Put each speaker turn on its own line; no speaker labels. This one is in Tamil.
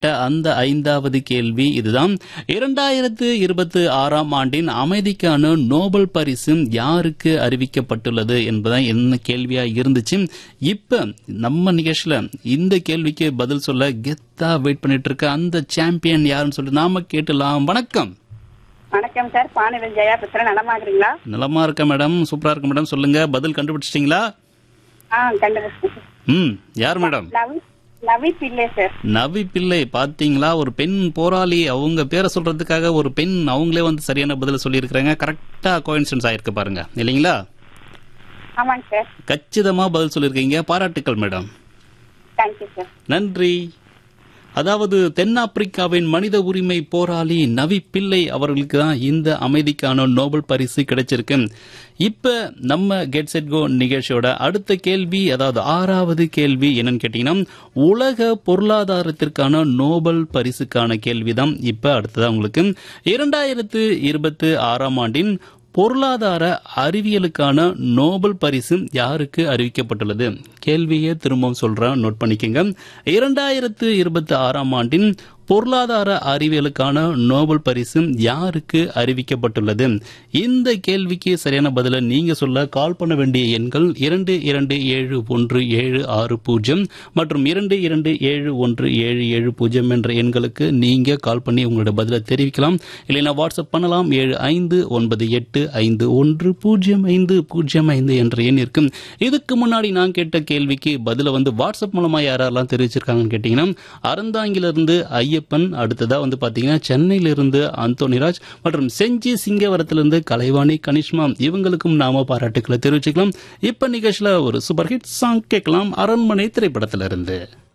அந்த 5வது கேள்வி இதுதான். 2026ஆம் ஆண்டின் அமைதிக்கான நோபல் பரிசு யாருக்கு அறிவிக்கப்பட்டுள்ளது என்பதான் என்ன கேள்வியா இருந்துச்சு. இப்ப நம்ம நிகழ்ச்சியில இந்த கேள்விக்கு பதில் சொல்ல கெத்தா வெயிட் பண்ணிட்டு இருக்க அந்த சாம்பியன் யாருன்னு சொல்லி நாம கேட்டலாம். வணக்கம்.
வணக்கம் சார், பானவில் ஜெயா பேசுறேன். நலமா இருக்கிறீங்களா?
நலமா இருக்க மேடம், சூப்பரா இருக்கு மேடம். சொல்லுங்க, பதில் கண்டுபிடிச்சிட்டீங்களா?
கண்டுபிடிச்சேன்.
யார் மேடம்?
நவி பிள்ளை சார்.
நவி பிள்ளை. பாத்தீங்களா, ஒரு பெண் போராளி. அவங்க பேரை சொல்றதுக்காக ஒரு பெண் அவங்களே வந்து சரியான பதில் சொல்லி இருக்கிறாங்க. கரெக்டா கோயின்சிடன்ஸ் ஆயிருக்கு பாருங்க, இல்லைங்களா?
ஆமாங்க சார்.
கச்சிதமா பதில் சொல்லியிருக்கீங்க. பாராட்டுக்கள் மேடம்.
Thank you sir.
நன்றி. அதாவது தென்னாப்பிரிக்காவின் மனித உரிமை போராளி நவி பிள்ளை அவர்களுக்கு தான் இந்த அமைதிக்கான நோபல் பரிசு கிடைச்சிருக்கு. இப்ப நம்ம கெட் செட் கோ நிகழ்ச்சியோட அடுத்த கேள்வி, அதாவது 6வது கேள்வி என்னன்னு கேட்டீங்கன்னா, உலக பொருளாதாரத்திற்கான நோபல் பரிசுக்கான கேள்விதான். இப்ப அடுத்ததா உங்களுக்கு 2026ஆம் ஆண்டின் பொருளாதார அறிவியலுக்கான நோபல் பரிசு யாருக்கு அறிவிக்கப்பட்டுள்ளது? கேள்வியை திரும்பவும் சொல்றேன், நோட் பண்ணிக்கங்க. 2026ஆம் ஆண்டின் பொருளாதார அறிவியலுக்கான நோபல் பரிசு யாருக்கு அறிவிக்கப்பட்டுள்ளது? இந்த கேள்விக்கு சரியான பதில நீங்க சொல்ல கால் பண்ண வேண்டிய எண்கள் 227176 மற்றும் 227177 என்ற எண்களுக்கு நீங்க கால் பண்ணி உங்களோட பதில தெரிவிக்கலாம். இல்லைன்னா வாட்ஸ்அப் பண்ணலாம். 7598510505 என்ற எண் இருக்கும். இதுக்கு முன்னாடி நான் கேட்ட கேள்விக்கு பதில வந்து வாட்ஸ்அப் மூலமா யாரெல்லாம் தெரிவிச்சிருக்காங்கன்னு கேட்டீங்கன்னா, அறந்தாங்கிலிருந்து ஐயப்பன், அடுத்ததா வந்து பாத்தீங்கன்னா சென்னையிலிருந்து அந்தோனிராஜ் மற்றும் செஞ்சி சிங்கவரத்திலிருந்து கலைவாணி கனிஷ்மா, இவங்களுக்கும் நாம பாராட்டுக்களை தெரிவிச்சுக்கலாம். இப்ப நிகழ்ச்சியில ஒரு சூப்பர் ஹிட் சாங் கேட்கலாம், அரண்மனை திரைப்படத்திலிருந்து.